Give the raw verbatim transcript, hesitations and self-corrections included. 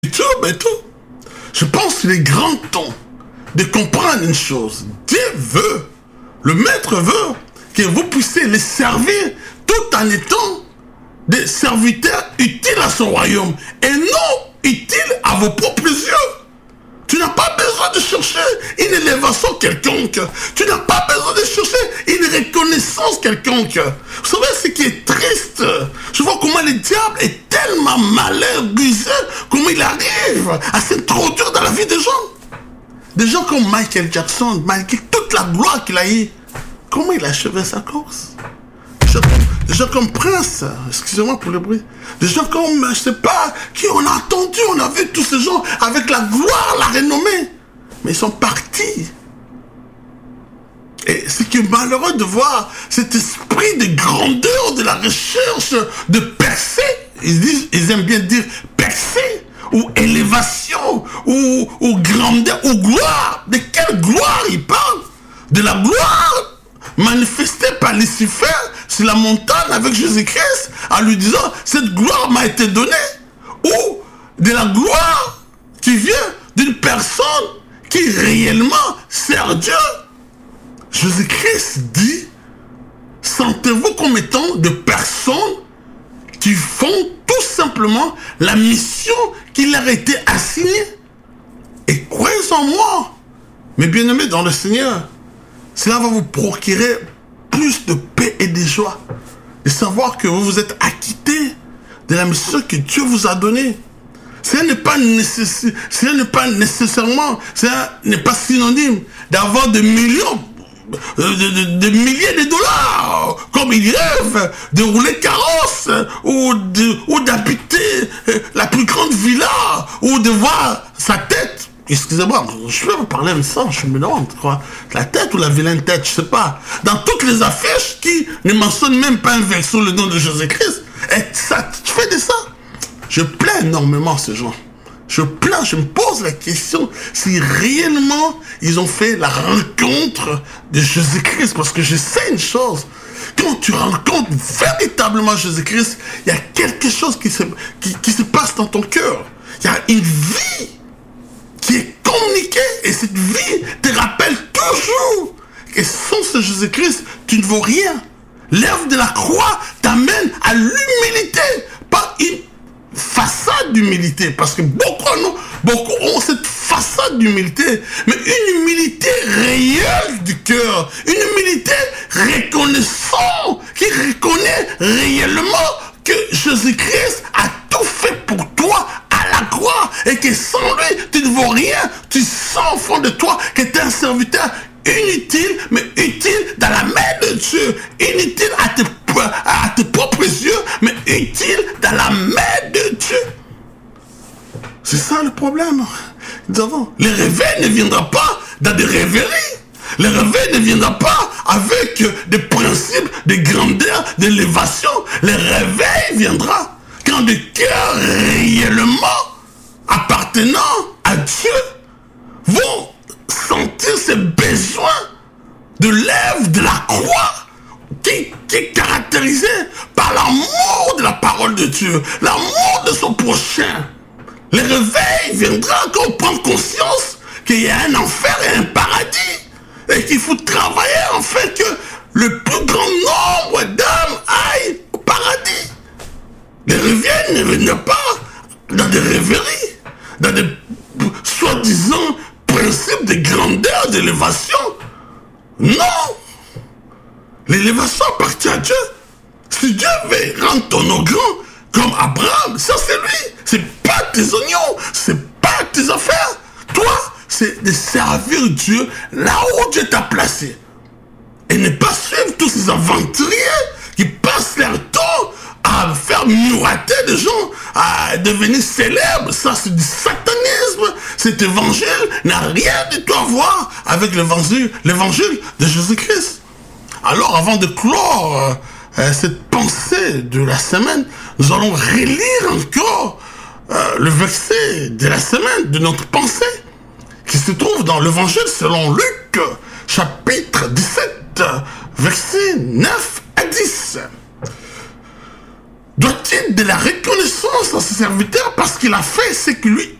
tout, mais tout. Je pense qu'il est grand temps de comprendre une chose. Dieu veut, le maître veut que vous puissiez les servir tout en étant des serviteurs utiles à son royaume et non utiles à vos propres yeux. Tu n'as pas besoin de chercher une élévation quelconque. Tu n'as pas besoin de chercher une reconnaissance quelconque. Vous savez ce qui est triste? Je vois comment le diable est tellement malin, rusé, comment il arrive à s'introduire dans la vie des gens. Des gens comme Michael Jackson, Michael, toute la gloire qu'il a eue, comment il a achevé sa course? Des gens comme, des gens comme Prince, excusez-moi pour le bruit, des gens comme, je sais pas, qui on a entendu, on a vu tous ces gens avec la gloire, la renommée, mais ils sont partis. Et ce qui est malheureux de voir cet esprit de grandeur, de la recherche, de percer, ils, disent, ils aiment bien dire percer, ou élévation, ou, ou grandeur, ou gloire. De quelle gloire ils parlent? De la gloire manifestée par Lucifer sur la montagne avec Jésus-Christ, en lui disant, cette gloire m'a été donnée. Ou de la gloire qui vient d'une personne qui réellement sert Dieu. Jésus-Christ dit, sentez-vous comme étant de personnes qui font tout simplement la mission qui leur a été assignée. Et croyez en moi, mes bien-aimés dans le Seigneur, cela va vous procurer plus de paix et de joie. Et savoir que vous vous êtes acquitté de la mission que Dieu vous a donnée. Cela n'est pas, nécess... cela n'est pas nécessairement, cela n'est pas synonyme d'avoir des millions, de, de, de milliers de dollars, comme il rêve, de rouler carrosse, ou, de, ou d'habiter la plus grande villa, ou de voir sa tête. Excusez-moi, je vais vous parler de ça, je me demande quoi. La tête ou la vilaine tête, je sais pas. Dans toutes les affiches qui ne mentionnent même pas un verset le nom de Jésus-Christ. Et ça, tu fais de ça. Je plains énormément ces gens. Je plains, je me pose la question si réellement ils ont fait la rencontre de Jésus-Christ. Parce que je sais une chose. Quand tu rencontres véritablement Jésus-Christ, il y a quelque chose qui se, qui, qui se passe dans ton cœur. Il y a une vie qui est communiquée, et cette vie te rappelle toujours que sans ce Jésus-Christ, tu ne vaux rien. L'œuvre de la croix t'amène à l'humilité, pas une façade d'humilité, parce que beaucoup, non, beaucoup ont cette façade d'humilité, mais une humilité réelle du cœur, une humilité reconnaissante, qui reconnaît réellement que Jésus-Christ a tout fait pour toi à la croix, et que sans lui, tu ne vaux rien. Tu sens au fond de toi que tu es un serviteur inutile, mais utile dans la main de Dieu. Inutile à tes, à tes propres yeux, mais utile dans la main de Dieu. C'est ça le problème. Nous avons. Le réveil ne viendra pas dans des rêveries. Le réveil ne viendra pas avec des principes de grandeur, d'élévation. Le réveil viendra quand des cœurs réellement appartenant à Dieu vont sentir ce besoin de l'œuvre de la croix qui, qui est caractérisé par l'amour de la parole de Dieu, l'amour de son prochain. Le réveil viendra quand on prend conscience qu'il y a un enfer et un paradis, et qu'il faut travailler en fait que le plus grand nombre d'âmes aillent au paradis. Les réveils ne viennent pas dans des rêveries, dans des soi-disant principes de grandeur, d'élévation. Non! L'élévation appartient à Dieu. Si Dieu veut rendre ton nom grand, comme Abraham, ça c'est lui. C'est pas tes oignons, c'est pas tes affaires. Toi, c'est de servir Dieu là où Dieu t'a placé. Et ne pas suivre tous ces aventuriers qui passent leur temps à faire miroiter des gens, à devenir célèbres. Ça, c'est du satanisme. Cet évangile n'a rien du tout à voir avec l'évangile, l'évangile de Jésus-Christ. Alors, avant de clore euh, cette pensée de la semaine, nous allons relire encore euh, le verset de la semaine, de notre pensée, qui se trouve dans l'évangile selon Luc, chapitre dix-sept, versets neuf à dix. doit-il de la reconnaissance à ses serviteurs parce qu'il a fait ce que lui